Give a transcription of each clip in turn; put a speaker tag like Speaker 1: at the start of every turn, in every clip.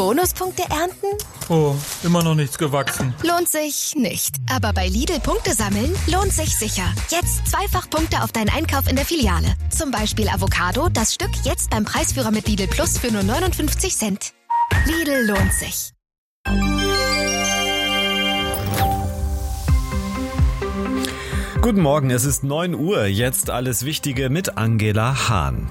Speaker 1: Bonuspunkte ernten?
Speaker 2: Oh, immer noch nichts gewachsen.
Speaker 1: Lohnt sich nicht. Aber bei Lidl Punkte sammeln lohnt sich sicher. Jetzt 2-fach Punkte auf deinen Einkauf in der Filiale. Zum Beispiel Avocado, das Stück jetzt beim Preisführer mit Lidl Plus für nur 59 Cent. Lidl lohnt sich.
Speaker 3: Guten Morgen, es ist 9 Uhr. Jetzt alles Wichtige mit Angela Hahn.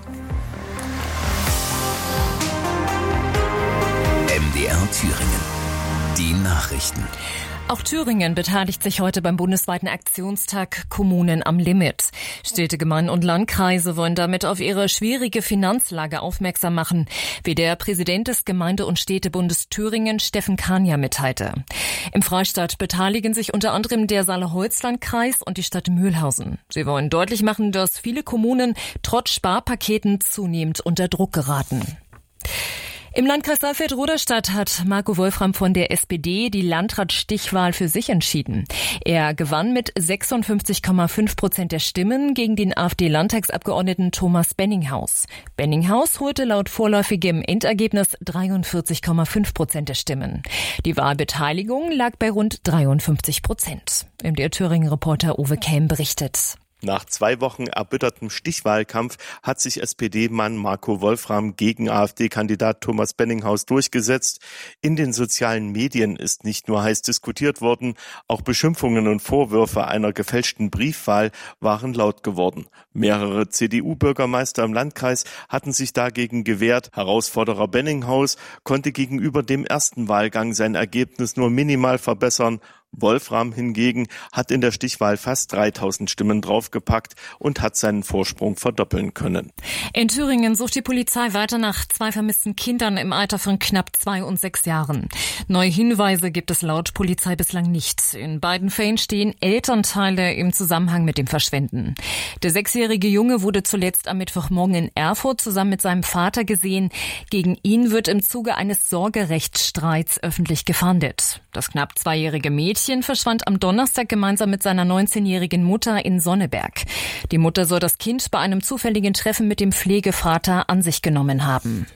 Speaker 4: MDR Thüringen. Die Nachrichten.
Speaker 5: Auch Thüringen beteiligt sich heute beim bundesweiten Aktionstag Kommunen am Limit. Städte, Gemeinden und Landkreise wollen damit auf ihre schwierige Finanzlage aufmerksam machen, wie der Präsident des Gemeinde- und Städtebundes Thüringen, Steffen Kania, mitteilte. Im Freistaat beteiligen sich unter anderem der Saale-Holz-Landkreis und die Stadt Mühlhausen. Sie wollen deutlich machen, dass viele Kommunen trotz Sparpaketen zunehmend unter Druck geraten. Im Landkreis Saalfeld-Ruderstadt hat Marco Wolfram von der SPD die Landratsstichwahl für sich entschieden. Er gewann mit 56,5% der Stimmen gegen den AfD-Landtagsabgeordneten Thomas Benninghaus. Benninghaus holte laut vorläufigem Endergebnis 43,5% der Stimmen. Die Wahlbeteiligung lag bei rund 53%. MDR Thüringen-Reporter Uwe Kelm berichtet.
Speaker 6: Nach 2 Wochen erbittertem Stichwahlkampf hat sich SPD-Mann Marco Wolfram gegen AfD-Kandidat Thomas Benninghaus durchgesetzt. In den sozialen Medien ist nicht nur heiß diskutiert worden, auch Beschimpfungen und Vorwürfe einer gefälschten Briefwahl waren laut geworden. Mehrere CDU-Bürgermeister im Landkreis hatten sich dagegen gewehrt. Herausforderer Benninghaus konnte gegenüber dem ersten Wahlgang sein Ergebnis nur minimal verbessern. Wolfram hingegen hat in der Stichwahl fast 3000 Stimmen draufgepackt und hat seinen Vorsprung verdoppeln können.
Speaker 5: In Thüringen sucht die Polizei weiter nach 2 vermissten Kindern im Alter von knapp 2 und 6 Jahren. Neue Hinweise gibt es laut Polizei bislang nicht. In beiden Fällen stehen Elternteile im Zusammenhang mit dem Verschwinden. Der 6-jährige Junge wurde zuletzt am Mittwochmorgen in Erfurt zusammen mit seinem Vater gesehen. Gegen ihn wird im Zuge eines Sorgerechtsstreits öffentlich gefahndet. Das knapp 2-jährige Mädchen verschwand am Donnerstag gemeinsam mit seiner 19-jährigen Mutter in Sonneberg. Die Mutter soll das Kind bei einem zufälligen Treffen mit dem Pflegevater an sich genommen haben.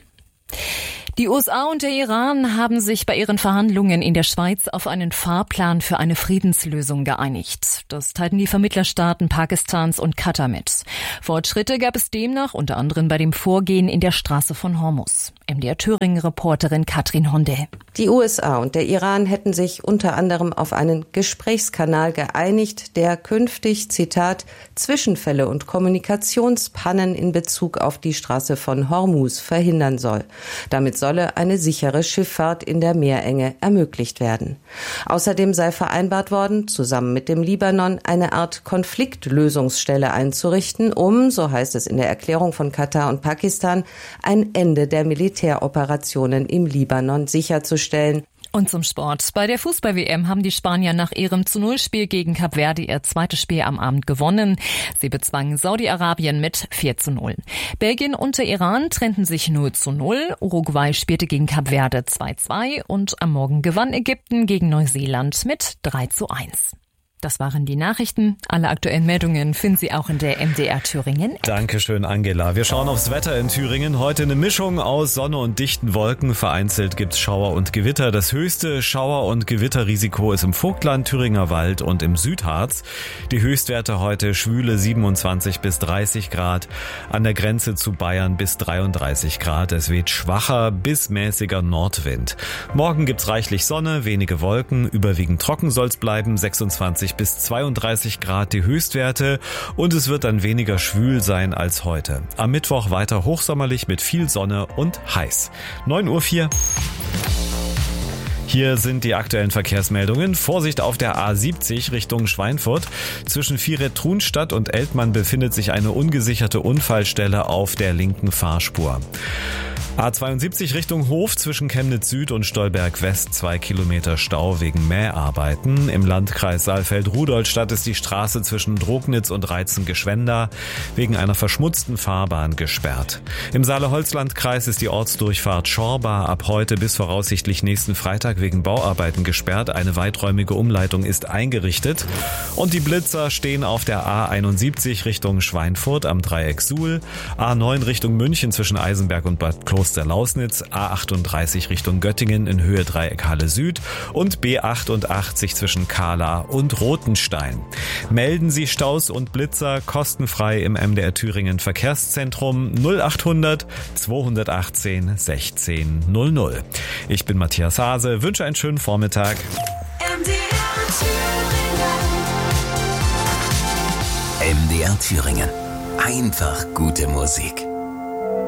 Speaker 5: Die USA und der Iran haben sich bei ihren Verhandlungen in der Schweiz auf einen Fahrplan für eine Friedenslösung geeinigt. Das teilten die Vermittlerstaaten Pakistans und Katar mit. Fortschritte gab es demnach unter anderem bei dem Vorgehen in der Straße von Hormuz. MDR Thüringen-Reporterin Katrin Honde.
Speaker 7: Die USA und der Iran hätten sich unter anderem auf einen Gesprächskanal geeinigt, der künftig, Zitat, Zwischenfälle und Kommunikationspannen in Bezug auf die Straße von Hormuz verhindern soll. Damit solle eine sichere Schifffahrt in der Meerenge ermöglicht werden. Außerdem sei vereinbart worden, zusammen mit dem Libanon eine Art Konfliktlösungsstelle einzurichten, um, so heißt es in der Erklärung von Katar und Pakistan, ein Ende der Militäroperationen im Libanon sicherzustellen.
Speaker 5: Und zum Sport. Bei der Fußball-WM haben die Spanier nach ihrem 0-Spiel gegen Kap Verde ihr zweites Spiel am Abend gewonnen. Sie bezwangen Saudi-Arabien mit 4:0. Belgien und der Iran trennten sich 0:0. Uruguay spielte gegen Kap Verde 2:2 und am Morgen gewann Ägypten gegen Neuseeland mit 3:1. Das waren die Nachrichten. Alle aktuellen Meldungen finden Sie auch in der MDR Thüringen App.
Speaker 3: Dankeschön, Angela. Wir schauen aufs Wetter in Thüringen. Heute eine Mischung aus Sonne und dichten Wolken. Vereinzelt gibt's Schauer und Gewitter. Das höchste Schauer- und Gewitterrisiko ist im Vogtland, Thüringer Wald und im Südharz. Die Höchstwerte heute schwüle 27 bis 30 Grad. An der Grenze zu Bayern bis 33 Grad. Es weht schwacher bis mäßiger Nordwind. Morgen gibt's reichlich Sonne, wenige Wolken. Überwiegend trocken soll's bleiben. 26 bis 32 Grad die Höchstwerte und es wird dann weniger schwül sein als heute. Am Mittwoch weiter hochsommerlich mit viel Sonne und heiß. 9:04 Uhr. Hier sind die aktuellen Verkehrsmeldungen. Vorsicht auf der A70 Richtung Schweinfurt. Zwischen Viret-Trunstadt und Eltmann befindet sich eine ungesicherte Unfallstelle auf der linken Fahrspur. A72 Richtung Hof zwischen Chemnitz Süd und Stolberg West 2 Kilometer Stau wegen Mäharbeiten. Im Landkreis Saalfeld-Rudolstadt ist die Straße zwischen Drognitz und Reitzen-Gschwenda wegen einer verschmutzten Fahrbahn gesperrt. Im Saale-Holz-Landkreis ist die Ortsdurchfahrt Schorba ab heute bis voraussichtlich nächsten Freitag wegen Bauarbeiten gesperrt. Eine weiträumige Umleitung ist eingerichtet. Und die Blitzer stehen auf der A71 Richtung Schweinfurt am Dreieck Suhl, A9 Richtung München zwischen Eisenberg und Bad Kloster aus der Lausnitz, A38 Richtung Göttingen in Höhe Dreieckhalle Süd und B88 zwischen Kahla und Rothenstein. Melden Sie Staus und Blitzer kostenfrei im MDR Thüringen Verkehrszentrum 0800 218 16 00. Ich bin Matthias Hase, wünsche einen schönen Vormittag.
Speaker 4: MDR Thüringen. Einfach gute Musik.